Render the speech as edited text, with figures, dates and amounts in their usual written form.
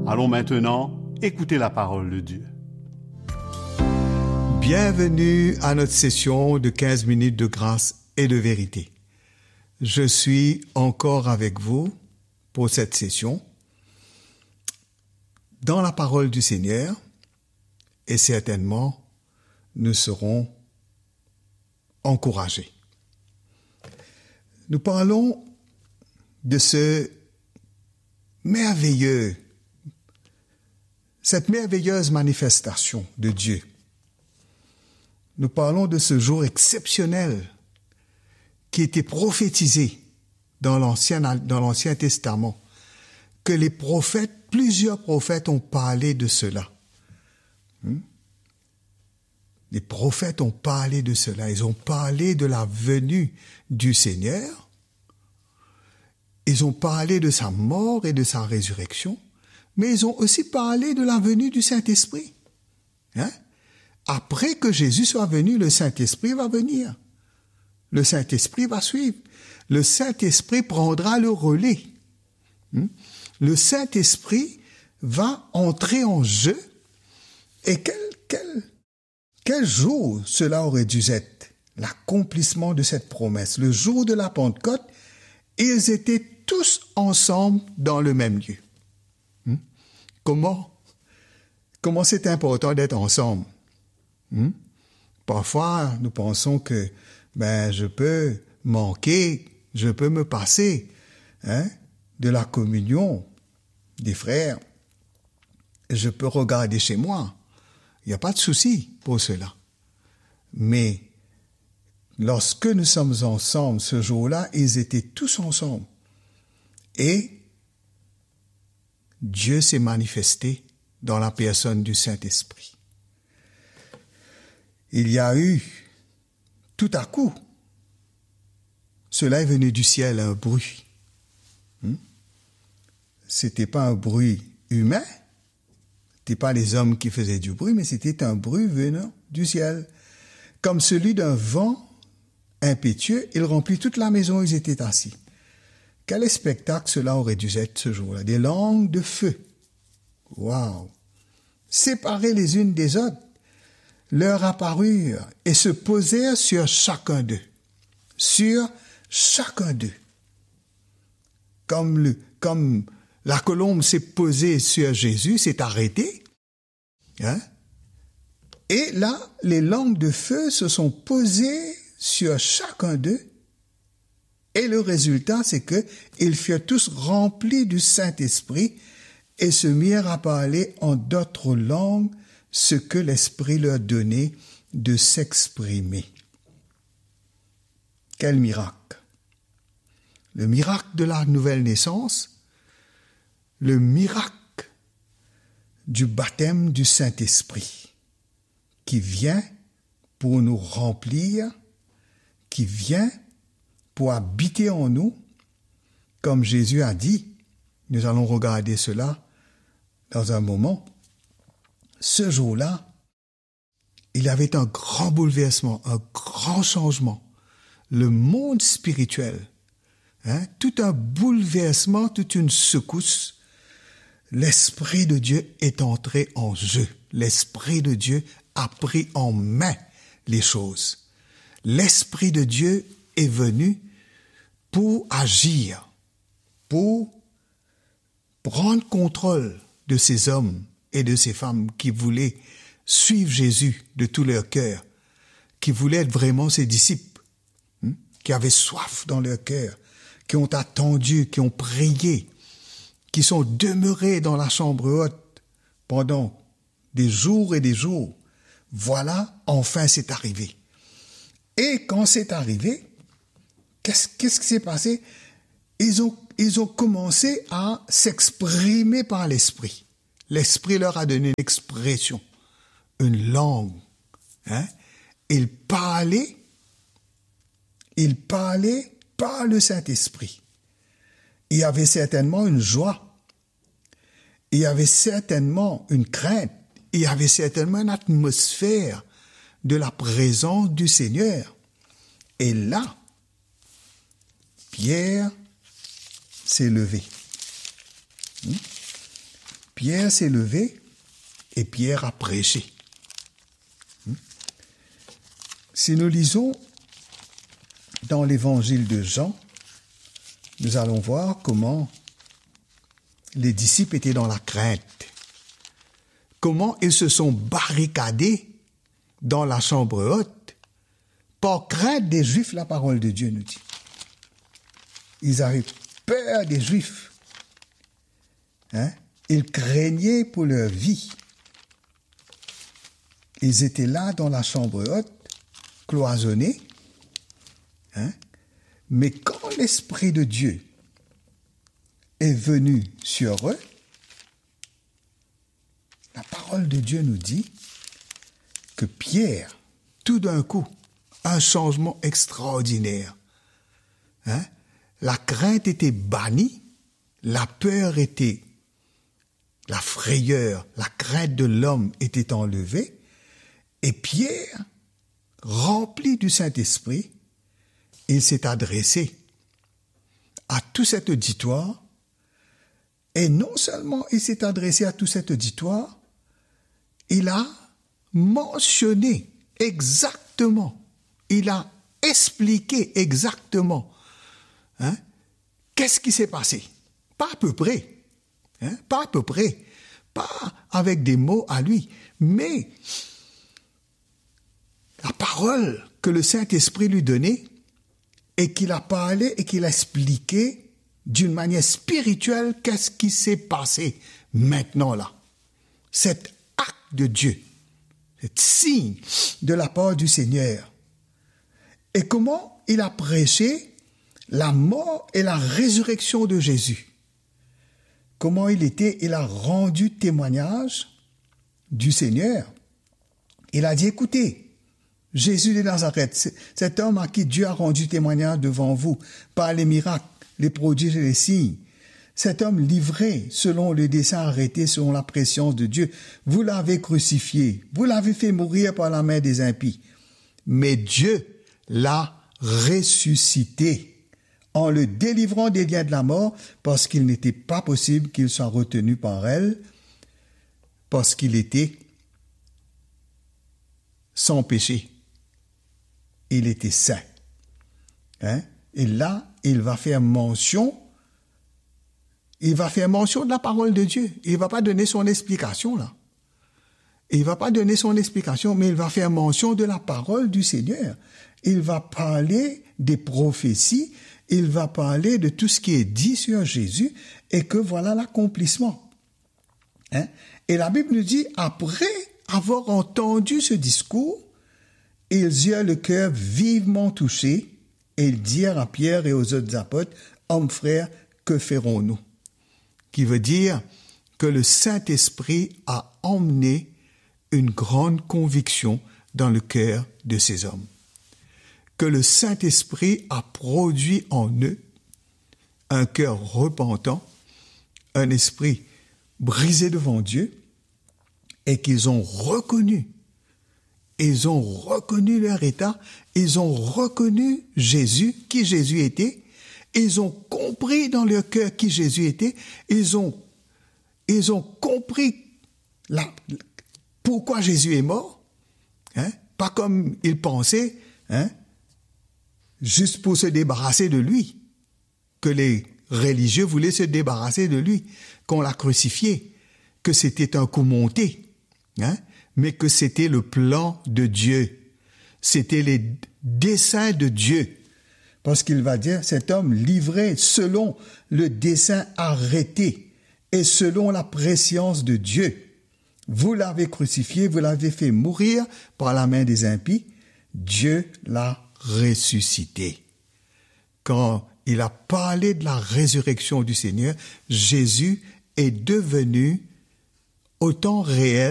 Allons maintenant écouter la parole de Dieu. Bienvenue à notre session de 15 minutes de grâce et de vérité. Je suis encore avec vous pour cette session dans la parole du Seigneur et certainement nous serons encouragés. Nous parlons de cette merveilleuse manifestation de Dieu. Nous parlons de ce jour exceptionnel qui était prophétisé dans l'Ancien Testament, que plusieurs prophètes ont parlé de cela. Les prophètes ont parlé de cela. Ils ont parlé de la venue du Seigneur. Ils ont parlé de sa mort et de sa résurrection. Mais ils ont aussi parlé de la venue du Saint-Esprit. Après que Jésus soit venu, le Saint-Esprit va venir. Le Saint-Esprit va suivre. Le Saint-Esprit prendra le relais. Le Saint-Esprit va entrer en jeu. Et quel jour cela aurait dû être, l'accomplissement de cette promesse. Le jour de la Pentecôte, ils étaient tous ensemble dans le même lieu. Comment c'est important d'être ensemble? Parfois, nous pensons que je peux manquer, je peux me passer de la communion des frères. Je peux regarder chez moi. Il n'y a pas de souci pour cela. Mais lorsque nous sommes ensemble ce jour-là, ils étaient tous ensemble. Et Dieu s'est manifesté dans la personne du Saint-Esprit. Il y a eu, tout à coup, cela est venu du ciel, un bruit. C'était pas un bruit humain, c'était pas les hommes qui faisaient du bruit, mais c'était un bruit venant du ciel. Comme celui d'un vent impétueux, il remplit toute la maison où ils étaient assis. Quel spectacle cela aurait dû être ce jour-là. Des langues de feu. Waouh! Séparées les unes des autres, leur apparurent et se posèrent sur chacun d'eux. Sur chacun d'eux. Comme la colombe s'est posée sur Jésus, s'est arrêtée. Et là, les langues de feu se sont posées sur chacun d'eux. Et le résultat, c'est que ils furent tous remplis du Saint-Esprit et se mirent à parler en d'autres langues ce que l'Esprit leur donnait de s'exprimer. Quel miracle! Le miracle de la nouvelle naissance, le miracle du baptême du Saint-Esprit qui vient pour nous remplir, qui vient pour habiter en nous, comme Jésus a dit. Nous allons regarder cela dans un moment. Ce jour-là, il y avait un grand bouleversement, un grand changement. Le monde spirituel, tout un bouleversement, toute une secousse. L'Esprit de Dieu est entré en jeu. L'Esprit de Dieu a pris en main les choses. L'Esprit de Dieu est venu pour agir, pour prendre contrôle de ces hommes et de ces femmes qui voulaient suivre Jésus de tout leur cœur, qui voulaient être vraiment ses disciples, qui avaient soif dans leur cœur, qui ont attendu, qui ont prié, qui sont demeurés dans la chambre haute pendant des jours et des jours. Voilà, enfin c'est arrivé. Et quand c'est arrivé, qu'est-ce qui s'est passé? Ils ont commencé à s'exprimer par l'Esprit. L'Esprit leur a donné une expression, une langue. Ils parlaient par le Saint-Esprit. Il y avait certainement une joie. Il y avait certainement une crainte. Il y avait certainement une atmosphère de la présence du Seigneur. Et là, Pierre s'est levé. Pierre s'est levé et Pierre a prêché. Si nous lisons dans l'évangile de Jean, nous allons voir comment les disciples étaient dans la crainte. Comment ils se sont barricadés dans la chambre haute par crainte des Juifs, la parole de Dieu nous dit. Ils avaient peur des Juifs. Ils craignaient pour leur vie. Ils étaient là dans la chambre haute, cloisonnés. Mais quand l'Esprit de Dieu est venu sur eux, la parole de Dieu nous dit que Pierre, tout d'un coup, un changement extraordinaire. La crainte était bannie, la peur était, la frayeur, la crainte de l'homme était enlevée, et Pierre, rempli du Saint-Esprit, il s'est adressé à tout cet auditoire, et non seulement il s'est adressé à tout cet auditoire, il a mentionné exactement, il a expliqué exactement qu'est-ce qui s'est passé. Pas à peu près, pas à peu près, pas avec des mots à lui, mais la parole que le Saint-Esprit lui donnait et qu'il a parlé et qu'il a expliqué d'une manière spirituelle qu'est-ce qui s'est passé maintenant là. Cet acte de Dieu, cet signe de la part du Seigneur. Et comment il a prêché la mort et la résurrection de Jésus. Comment il a rendu témoignage du Seigneur. Il a dit, écoutez, Jésus de Nazareth, cet homme à qui Dieu a rendu témoignage devant vous par les miracles, les prodiges et les signes, cet homme livré selon le dessein arrêté, selon la prescience de Dieu, vous l'avez crucifié, vous l'avez fait mourir par la main des impies. Mais Dieu l'a ressuscité en le délivrant des liens de la mort parce qu'il n'était pas possible qu'il soit retenu par elle, parce qu'il était sans péché. Il était saint. Et là, il va faire mention de la parole de Dieu. Il ne va pas donner son explication là. Il ne va pas donner son explication, mais il va faire mention de la parole du Seigneur. Il va parler des prophéties, il va parler de tout ce qui est dit sur Jésus et que voilà l'accomplissement. Et la Bible nous dit, après avoir entendu ce discours, ils eurent le cœur vivement touché et ils dirent à Pierre et aux autres apôtres, « Hommes frères, que ferons-nous » Qui veut dire que le Saint-Esprit a emmené une grande conviction dans le cœur de ces hommes. Que le Saint-Esprit a produit en eux un cœur repentant, un esprit brisé devant Dieu, et qu'ils ont reconnu leur état, ils ont reconnu Jésus, qui Jésus était, ils ont compris dans leur cœur qui Jésus était, ils ont compris pourquoi Jésus est mort, pas comme ils pensaient, juste pour se débarrasser de lui, que les religieux voulaient se débarrasser de lui, qu'on l'a crucifié, que c'était un coup monté, mais que c'était le plan de Dieu, c'était les desseins de Dieu, parce qu'il va dire, cet homme livré selon le dessein arrêté et selon la prescience de Dieu, vous l'avez crucifié, vous l'avez fait mourir par la main des impies, Dieu l'a ressuscité. Quand il a parlé de la résurrection du Seigneur, Jésus est devenu autant réel